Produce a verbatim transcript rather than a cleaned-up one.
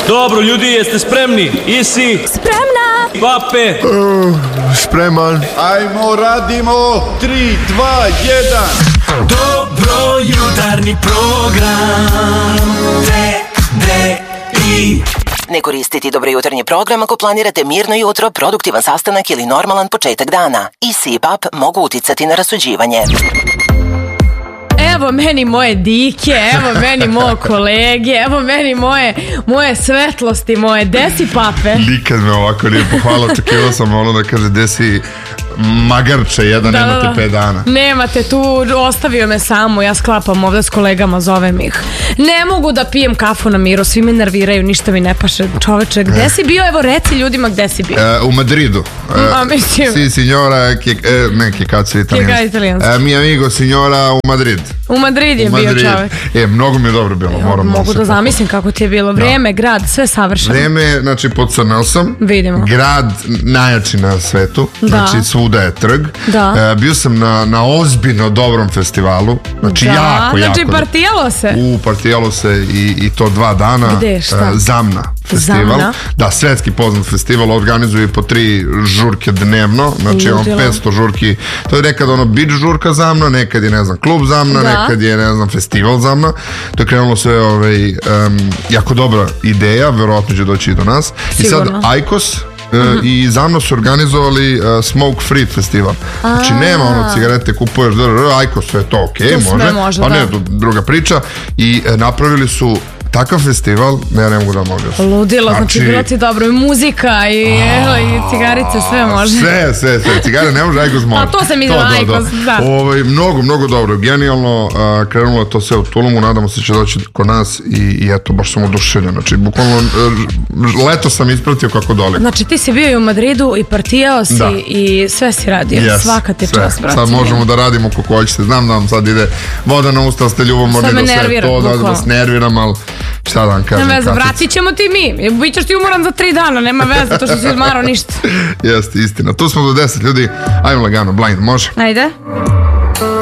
Dobro, ljudi, jeste spremni? Isi? Spremna! Pape? Uh, spreman. Ajmo, radimo, tri, dva, jedan. Dobro jutarnji program T D I. Ne koristiti dobro jutarnji program ako planirate mirno jutro, produktivan sastanak ili normalan početak dana. I S I P A P mogu uticati na rasuđivanje. Evo meni moje dike, evo meni moje kolege, evo meni moje, moje svetlosti, moje desi pape. Nikad me ovako nije pohvalio, očekivao sam ono da kaže desi magarče, jedan, da, nemate da, pet dana. Nemate tu, ostavio me samo, ja sklapam ovdje s kolegama, zovem ih. Ne mogu da pijem kafu na miru, svi me nerviraju, ništa mi ne paše. Čoveče, gde e. si bio? Evo reci ljudima gde si bio. E, u Madridu. E, A, mislim. Si signora, che, e, ne, che cazzo je italijanski. italijanski. E, mi amigo signora u Madrid. U Madrid je u Madrid. bio čovek. E, mnogo mi je dobro bilo, moram Mogu da, da zamislim kako ti je bilo. Vreme, da. grad, sve savršeno. Vreme, znači podcrnao sam. Vidimo. Grad najjači na svetu. Da. Znači svuda je trg. Da. E, bio sam na, na ozbiljno dobrom festivalu. Znači da. jako, znači, jako. partijalo se. U, partijalo se i, i to dva dana. Gde, šta? E, Zamna festival. Zamna. Da, svetski poznat festival, organizuje po tri žurke dnevno, znači on petsto žurki, to je nekad ono beach žurka Zamna, nekad je ne znam klub Zamna, da. nekad je ne znam festival Zamna, to je krenulo sve ovaj, um, jako dobra ideja, verovatno će doći i do nas. Sigurno. I sad Ajkos Mm-hmm. i Zamno su organizovali uh, Smoke Free festival. Znači nema ono cigarete kupuješ, Ajkos, sve to ok, to može, može pa da. ne, druga priča i uh, napravili su takav festival, ne, ja ne mogu da mogu. Ludilo, znači, znači bilo ti dobro, i muzika, i, a, i cigarice, sve može. Sve, sve, sve, cigare ne može, Ajkos može. A to sam izgleda Ajkos, da. Ovaj, mnogo, mnogo dobro, genijalno, uh, krenulo je to sve u Tulumu, nadamo se će doći kod nas i, i eto, baš sam oduševljen, znači, bukvalno, uh, leto sam ispratio kako dole. Znači, ti si bio i u Madridu i partijao si da. i sve si radio, yes, svaka ti čast, brati. Sad možemo da radimo kako hoćete, znam da vam sad ide voda na usta, ste ljubomorni do sve to, da vas nerviram, ali šta da vam kažem, nema veze, vratit ćemo ti mi. Bićeš ti umoran za tri dana, nema veze, to što si odmarao ništa. Jeste, istina. Tu smo do deset ljudi. Ajmo lagano, blind, može? Ajde.